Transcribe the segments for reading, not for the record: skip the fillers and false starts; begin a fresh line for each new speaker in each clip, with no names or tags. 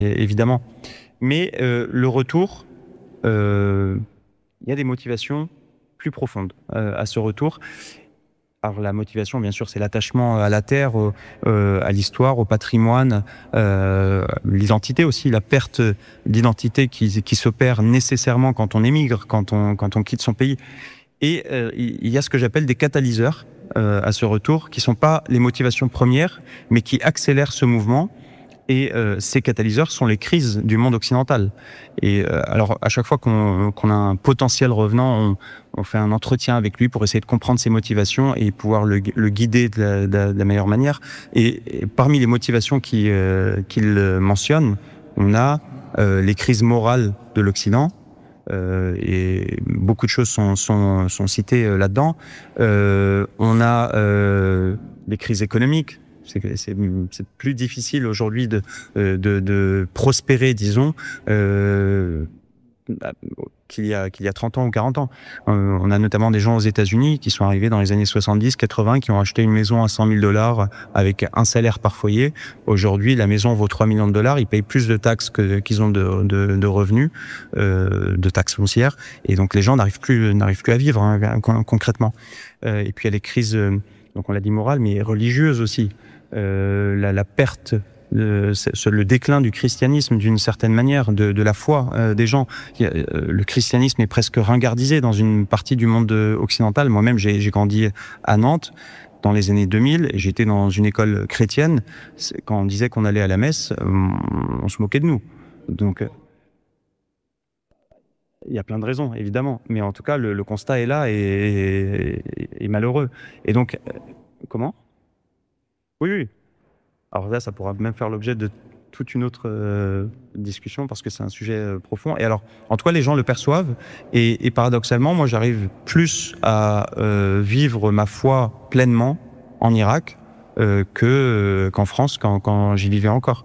évidemment. Mais le retour, il y a des motivations plus profondes à ce retour. Alors la motivation, bien sûr, c'est l'attachement à la terre, à l'histoire, au patrimoine, l'identité aussi, la perte d'identité qui s'opère nécessairement quand on émigre, quand on quitte son pays. Et il y a ce que j'appelle des catalyseurs à ce retour, qui sont pas les motivations premières, mais qui accélèrent ce mouvement. Et ces catalyseurs sont les crises du monde occidental. Et alors, à chaque fois qu'on a un potentiel revenant, on fait un entretien avec lui pour essayer de comprendre ses motivations et pouvoir le guider de la meilleure manière. Et parmi les motivations qu'il mentionne, on a les crises morales de l'Occident. Et beaucoup de choses sont citées là-dedans. On a les crises économiques. C'est plus difficile aujourd'hui de prospérer, disons, qu'il y a 30 ans ou 40 ans. On a notamment des gens aux États-Unis qui sont arrivés dans les années 70, 80, qui ont acheté une maison à $100 000 avec un salaire par foyer. Aujourd'hui, la maison vaut $3 millions. Ils payent plus de taxes qu'ils ont de revenus, de taxes foncières. Et donc, les gens n'arrivent plus à vivre, hein, concrètement. Et puis, il y a les crises, donc on l'a dit morales, mais religieuses aussi. La perte, le déclin du christianisme d'une certaine manière, de la foi des gens. Le christianisme est presque ringardisé dans une partie du monde occidental. Moi-même, j'ai grandi à Nantes dans les années 2000 et j'étais dans une école chrétienne. Quand on disait qu'on allait à la messe, on se moquait de nous. Donc, il y a plein de raisons, évidemment. Mais en tout cas, le constat est là et malheureux. Et donc, comment ? Oui, oui. Alors là, ça pourra même faire l'objet de toute une autre discussion parce que c'est un sujet profond. Et alors, en tout cas, les gens le perçoivent. Et paradoxalement, moi, j'arrive plus à vivre ma foi pleinement en Irak qu'en France quand j'y vivais encore.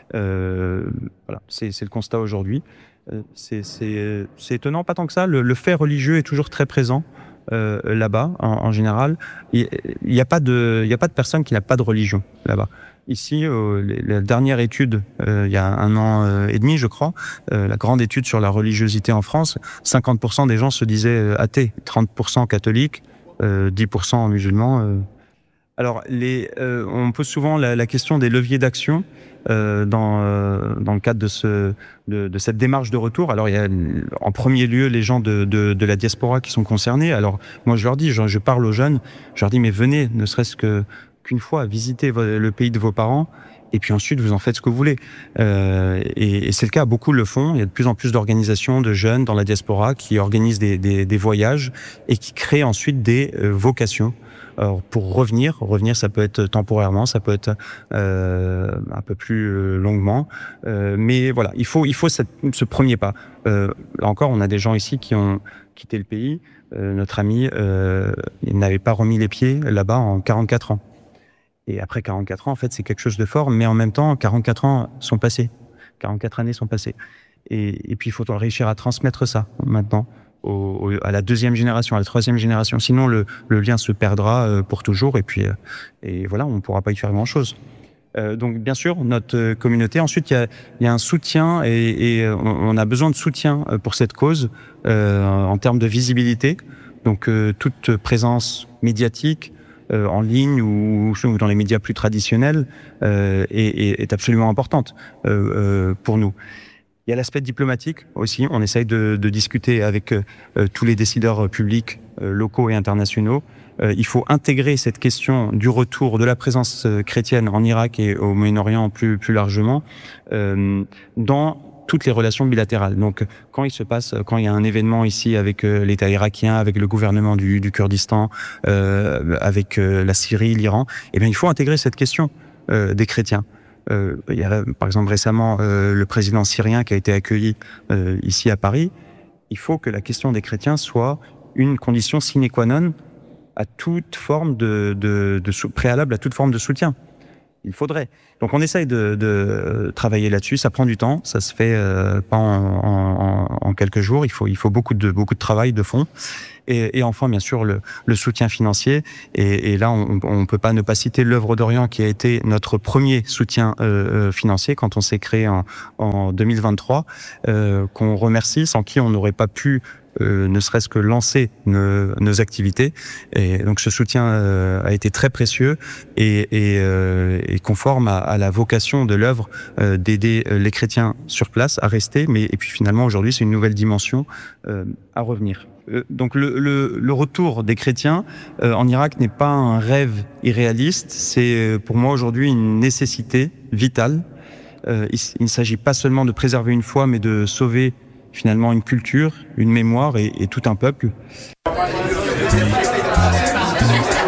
Voilà, c'est le constat aujourd'hui. C'est étonnant, pas tant que ça. Le fait religieux est toujours très présent. Là-bas, en général, il y a pas de personne qui n'a pas de religion là-bas. Ici, la dernière étude, il y a 1 an et demi, je crois, la grande étude sur la religiosité en France, 50% des gens se disaient athées, 30% catholiques, 10% musulmans. Alors, on pose souvent la question des leviers d'action dans le cadre de cette démarche de retour. Alors, il y a en premier lieu les gens de la diaspora qui sont concernés. Alors, moi, je leur dis, je parle aux jeunes, je leur dis, mais venez, ne serait-ce qu'une fois, visiter le pays de vos parents. Et puis ensuite, vous en faites ce que vous voulez. Et c'est le cas, beaucoup le font. Il y a de plus en plus d'organisations de jeunes dans la diaspora qui organisent des voyages et qui créent ensuite des vocations. Alors, pour revenir, ça peut être temporairement, ça peut être un peu plus longuement. Mais voilà, il faut ce premier pas. Là encore, on a des gens ici qui ont quitté le pays. Notre ami, il n'avait pas remis les pieds là-bas en 44 ans. Et après 44 ans, en fait, c'est quelque chose de fort, mais en même temps, 44 ans sont passés. 44 années sont passées. Et puis, il faut réussir à transmettre ça, maintenant, à la 2e génération, à la 3e génération. Sinon, le lien se perdra pour toujours, et voilà, on ne pourra pas y faire grand-chose. Donc, bien sûr, notre communauté. Ensuite, il y a un soutien, et on a besoin de soutien pour cette cause, en termes de visibilité. Donc, toute présence médiatique, en ligne ou dans les médias plus traditionnels est absolument importante pour nous. Il y a l'aspect diplomatique aussi. On essaye de discuter avec tous les décideurs publics locaux et internationaux. Il faut intégrer cette question du retour de la présence chrétienne en Irak et au Moyen-Orient plus largement dans toutes les relations bilatérales. Donc, quand il y a un événement ici avec l'État irakien, avec le gouvernement du Kurdistan, avec la Syrie, l'Iran, eh bien, il faut intégrer cette question des chrétiens. Il y a, par exemple, récemment, le président syrien qui a été accueilli ici à Paris. Il faut que la question des chrétiens soit une condition sine qua non à toute forme préalable à toute forme de soutien. il faudrait. Donc on essaye de travailler là-dessus. Ça prend du temps, ça se fait pas en quelques jours. Il faut beaucoup de travail de fond. Et enfin, bien sûr, le soutien financier. Et là, on peut pas ne pas citer l'œuvre d'Orient, qui a été notre premier soutien financier quand on s'est créé en 2023, qu'on remercie, sans qui on n'aurait pas pu ne serait-ce que lancer nos activités. Et donc ce soutien a été très précieux et conforme à la vocation de l'œuvre d'aider les chrétiens sur place à rester. Et puis finalement, aujourd'hui, c'est une nouvelle dimension à revenir. Donc le retour des chrétiens en Irak n'est pas un rêve irréaliste, c'est pour moi aujourd'hui une nécessité vitale. Il ne s'agit pas seulement de préserver une foi, mais de sauver finalement une culture, une mémoire et tout un peuple.